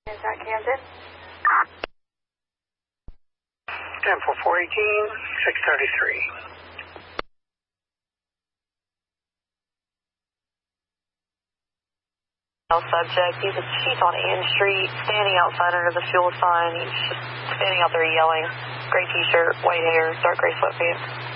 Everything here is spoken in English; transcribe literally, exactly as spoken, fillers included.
Is that Kansas? ten four four eighteen, six thirty-three. Subject, he's, he's on Ann Street, standing outside under the fuel sign. He's just standing out there yelling. Gray t-shirt, white hair, dark gray sweatpants.